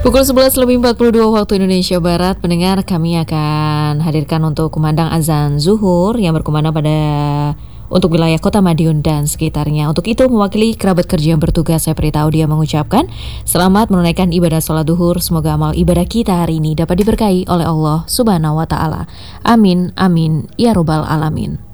Pukul 11:42 waktu Indonesia Barat, pendengar, kami akan hadirkan untuk kumandang azan zuhur yang berkumandang pada untuk wilayah Kota Madiun dan sekitarnya. Untuk itu, mewakili kerabat kerja yang bertugas, saya beritahu dia mengucapkan selamat menunaikan ibadah sholat duhur. Semoga amal ibadah kita hari ini dapat diberkahi oleh Allah Subhanahu wa Ta'ala. Amin, amin, ya Robbal Alamin.